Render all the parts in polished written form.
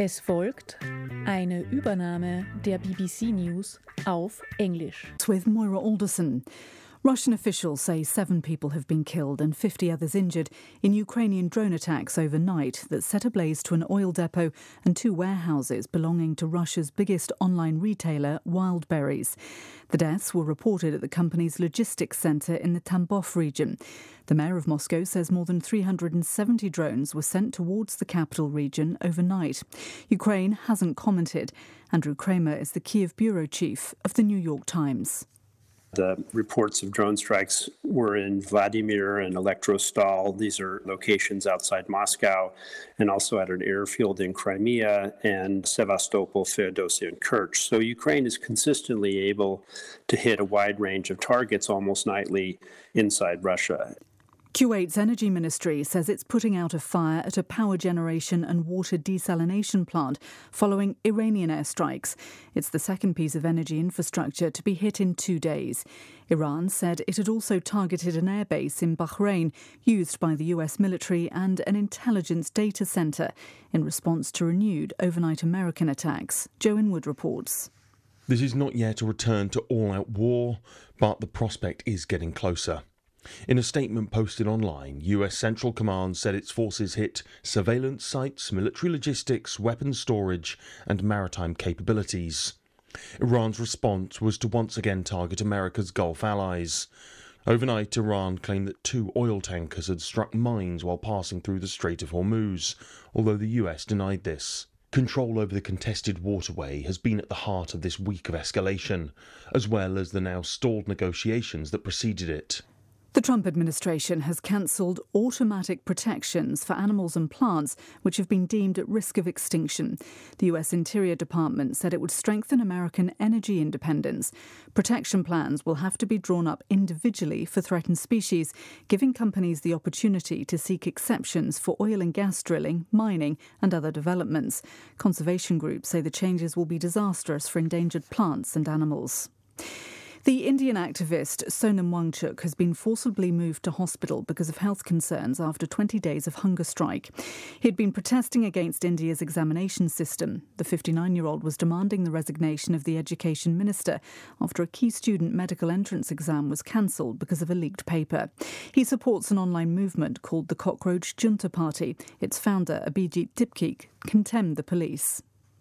Es folgt eine Übernahme der BBC News auf Englisch. With Moira Alderson. Russian officials say 7 people have been killed and 50 others injured in Ukrainian drone attacks overnight that set ablaze to an oil depot and 2 warehouses belonging to Russia's biggest online retailer, Wildberries. The deaths were reported at the company's logistics centre in the Tambov region. The mayor of Moscow says more than 370 drones were sent towards the capital region overnight. Ukraine hasn't commented. Andrew Kramer is the Kiev bureau chief of the New York Times. The reports of drone strikes were in Vladimir and Elektrostal. These are locations outside Moscow, and also at an airfield in Crimea and Sevastopol, Feodosia, and Kerch. So Ukraine is consistently able to hit a wide range of targets almost nightly inside Russia. Kuwait's energy ministry says it's putting out a fire at a power generation and water desalination plant following Iranian airstrikes. It's the second piece of energy infrastructure to be hit in 2 days. Iran said it had also targeted an airbase in Bahrain used by the US military and an intelligence data centre in response to renewed overnight American attacks. Joe Inwood reports. This is not yet a return to all-out war, but the prospect is getting closer. In a statement posted online, US Central Command said its forces hit surveillance sites, military logistics, weapons storage and maritime capabilities. Iran's response was to once again target America's Gulf allies. Overnight, Iran claimed that 2 oil tankers had struck mines while passing through the Strait of Hormuz, although the US denied this. Control over the contested waterway has been at the heart of this week of escalation, as well as the now stalled negotiations that preceded it. The Trump administration has cancelled automatic protections for animals and plants which have been deemed at risk of extinction. The US Interior Department said it would strengthen American energy independence. Protection plans will have to be drawn up individually for threatened species, giving companies the opportunity to seek exceptions for oil and gas drilling, mining and other developments. Conservation groups say the changes will be disastrous for endangered plants and animals. The Indian activist Sonam Wangchuk has been forcibly moved to hospital because of health concerns after 20 days of hunger strike. He had been protesting against India's examination system. The 59-year-old was demanding the resignation of the education minister after a key student medical entrance exam was cancelled because of a leaked paper. He supports an online movement called the Cockroach Junta Party. Its founder, Abhijit Tipkik, condemned the police.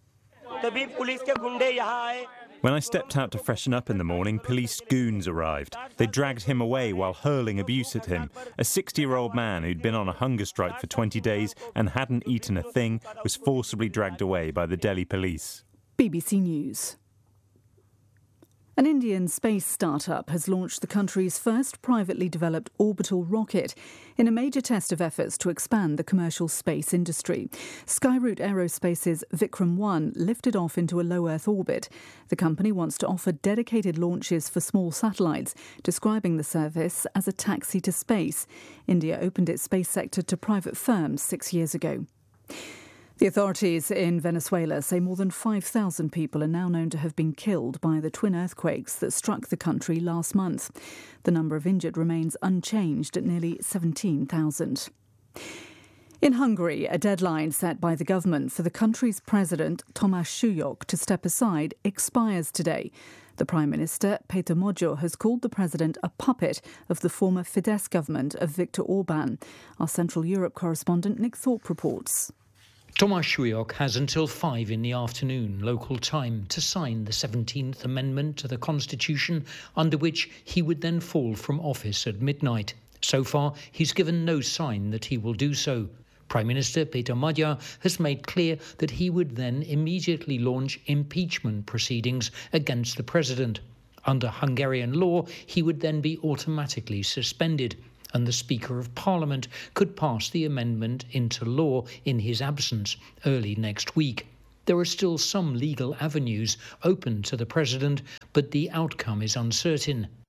When I stepped out to freshen up in the morning, police goons arrived. They dragged him away while hurling abuse at him. A 60-year-old man who'd been on a hunger strike for 20 days and hadn't eaten a thing was forcibly dragged away by the Delhi police. BBC News. An Indian space startup has launched the country's first privately developed orbital rocket in a major test of efforts to expand the commercial space industry. Skyroot Aerospace's Vikram-1 lifted off into a low Earth orbit. The company wants to offer dedicated launches for small satellites, describing the service as a taxi to space. India opened its space sector to private firms 6 years ago. The authorities in Venezuela say more than 5,000 people are now known to have been killed by the twin earthquakes that struck the country last month. The number of injured remains unchanged at nearly 17,000. In Hungary, a deadline set by the government for the country's president, Tamás Súlyog, to step aside expires today. The Prime Minister, Péter Magyar, has called the president a puppet of the former Fidesz government of Viktor Orbán. Our Central Europe correspondent Nick Thorpe reports. Tamás Súlyog has until 5 in the afternoon local time to sign the 17th Amendment to the Constitution, under which he would then fall from office at midnight. So far, he's given no sign that he will do so. Prime Minister Péter Magyar has made clear that he would then immediately launch impeachment proceedings against the president. Under Hungarian law, he would then be automatically suspended, and the Speaker of Parliament could pass the amendment into law in his absence early next week. There are still some legal avenues open to the President, but the outcome is uncertain.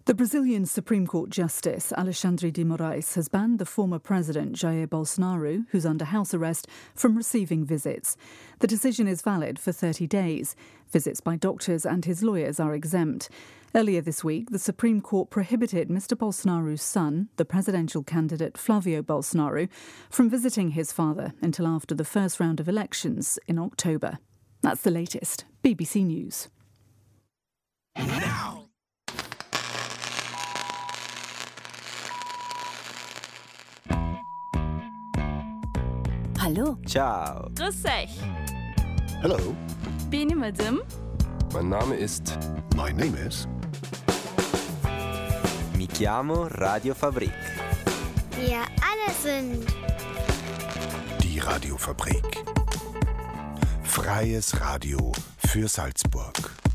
The Brazilian Supreme Court Justice Alexandre de Moraes has banned the former president Jair Bolsonaro, who's under house arrest, from receiving visits. The decision is valid for 30 days. Visits by doctors and his lawyers are exempt. Earlier this week, the Supreme Court prohibited Mr. Bolsonaro's son, the presidential candidate Flávio Bolsonaro, from visiting his father until after the first round of elections in October. That's the latest. BBC News. Now! Hallo. Ciao. Grüß euch. Hello. Benim adım. Mein Name ist... My name is... Mi chiamo Radiofabrik. Wir alle sind... Die Radiofabrik. Freies Radio für Salzburg.